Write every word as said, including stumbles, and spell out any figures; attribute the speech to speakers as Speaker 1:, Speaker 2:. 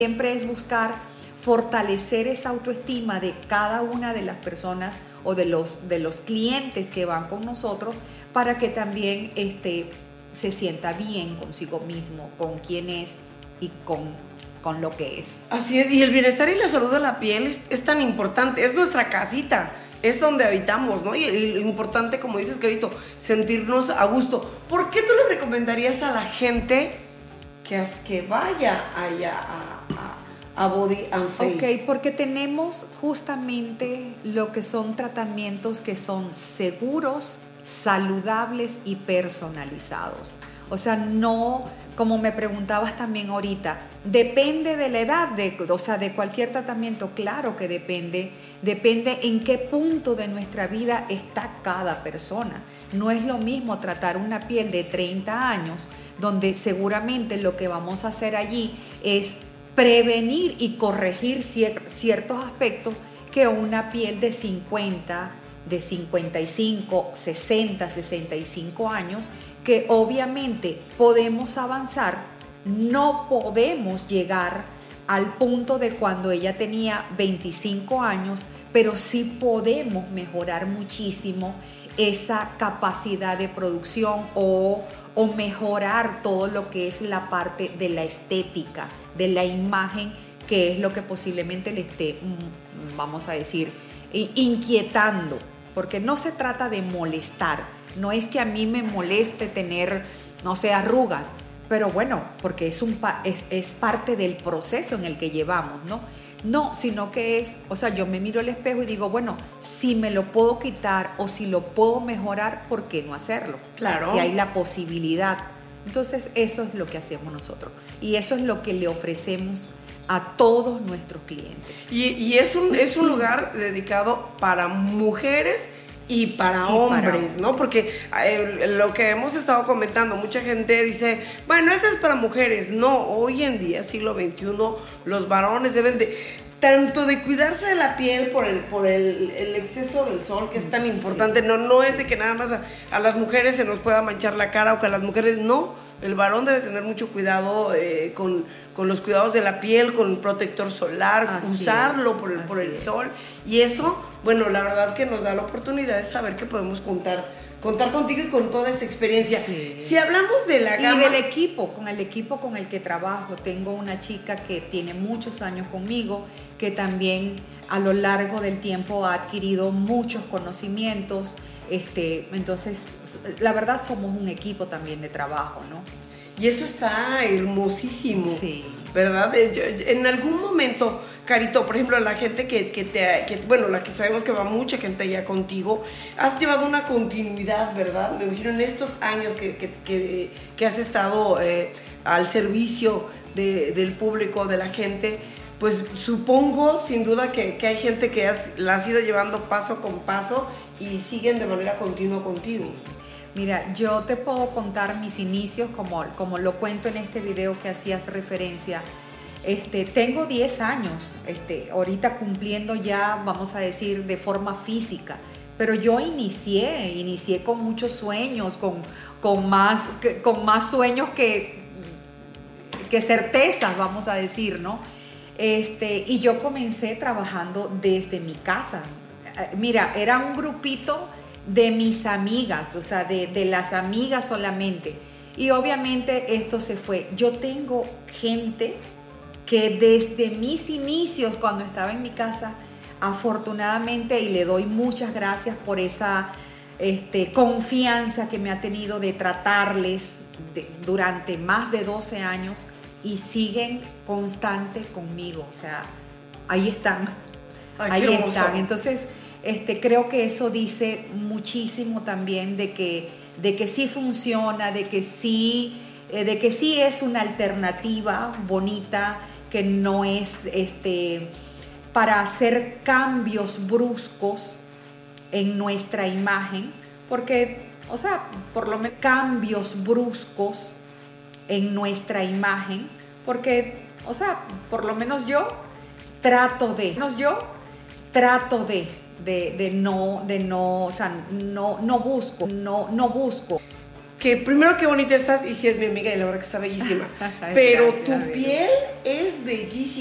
Speaker 1: Siempre es buscar fortalecer esa autoestima de cada una de las personas o de los, de los clientes que van con nosotros para que también este, se sienta bien consigo mismo, con quién es y con, con lo que es.
Speaker 2: Así es, y el bienestar y la salud de la piel es, es tan importante, es nuestra casita, es donde habitamos, ¿no? Y lo importante, como dices, Carito, sentirnos a gusto. ¿Por qué tú le recomendarías a la gente que, que vaya allá a, a, a Body and Face?
Speaker 1: Ok, porque tenemos justamente lo que son tratamientos que son seguros, saludables y personalizados. O sea, no, como me preguntabas también ahorita, depende de la edad, de, o sea, de cualquier tratamiento, claro que depende, depende en qué punto de nuestra vida está cada persona. No es lo mismo tratar una piel de treinta años, donde seguramente lo que vamos a hacer allí es prevenir y corregir cier- ciertos aspectos, que una piel de cincuenta, de cincuenta y cinco, sesenta, sesenta y cinco años, que obviamente podemos avanzar, no podemos llegar al punto de cuando ella tenía veinticinco años, pero sí podemos mejorar muchísimo esa capacidad de producción o, o mejorar todo lo que es la parte de la estética, de la imagen, que es lo que posiblemente le esté, vamos a decir, inquietando, porque no se trata de molestar, no es que a mí me moleste tener, no sé, arrugas, pero bueno, porque es, un, es, es parte del proceso en el que llevamos, ¿no? No, sino que es, o sea, yo me miro al espejo y digo, bueno, si me lo puedo quitar o si lo puedo mejorar, ¿por qué no hacerlo?
Speaker 2: Claro.
Speaker 1: Si hay la posibilidad. Entonces, eso es lo que hacemos nosotros y eso es lo que le ofrecemos a todos nuestros clientes.
Speaker 2: Y, y es, un, es un lugar dedicado para mujeres y para y hombres, para ¿no? Porque eh, lo que hemos estado comentando, mucha gente dice, bueno, eso es para mujeres. No, hoy en día, siglo veintiuno, los varones deben de, tanto de cuidarse de la piel por el, por el, el exceso del sol, que es tan importante. Sí. No, no es de que nada más a, a las mujeres se nos pueda manchar la cara o que a las mujeres no. El varón debe tener mucho cuidado eh, con, con los cuidados de la piel, con protector solar, así usarlo es, por el, por el sol. Y eso, bueno, la verdad que nos da la oportunidad de saber que podemos contar, contar contigo y con toda esa experiencia. Sí. Si hablamos de la gama...
Speaker 1: Y del equipo, con el equipo con el que trabajo. Tengo una chica que tiene muchos años conmigo, que también a lo largo del tiempo ha adquirido muchos conocimientos. Este, entonces, la verdad somos un equipo también de trabajo, ¿no?
Speaker 2: Y eso está hermosísimo,
Speaker 1: sí,
Speaker 2: ¿verdad? Yo, en algún momento, Carito, por ejemplo, la gente que, que te, que, bueno, la que sabemos que va mucha gente allá contigo, has llevado una continuidad, ¿verdad? Me imagino en estos años que, que, que, que has estado eh, al servicio de, del público, de la gente. Pues supongo, sin duda, que, que hay gente que has, la has ido llevando paso con paso y siguen de manera continua contigo.
Speaker 1: Sí. Mira, yo te puedo contar mis inicios, como, como lo cuento en este video que hacías referencia. Este, tengo diez años, este, ahorita cumpliendo ya, vamos a decir, de forma física. Pero yo inicié, inicié con muchos sueños, con, con, más, con más sueños que, que certezas, vamos a decir, ¿no? Este, y yo comencé trabajando desde mi casa. Mira, era un grupito de mis amigas, o sea, de, de las amigas solamente. Y obviamente esto se fue. Yo tengo gente que desde mis inicios, cuando estaba en mi casa, afortunadamente, y le doy muchas gracias por esa este, confianza que me ha tenido de tratarles de, durante más de doce años, y siguen constantes conmigo, o sea, ahí están,
Speaker 2: Ay,
Speaker 1: ahí están. Entonces, este, creo que eso dice muchísimo también de que, de que sí funciona, de que sí, eh, de que sí es una alternativa bonita, que no es este, para hacer cambios bruscos en nuestra imagen, porque, o sea, por lo menos cambios bruscos en nuestra imagen, porque, o sea, por lo menos yo trato de, menos yo trato de, de, de no, de no, o sea, no, no busco, no, no busco
Speaker 2: que primero qué bonita estás y sí es mi amiga y la verdad que está bellísima, pero
Speaker 1: Gracias,
Speaker 2: tu
Speaker 1: amiga.
Speaker 2: piel es bellísima.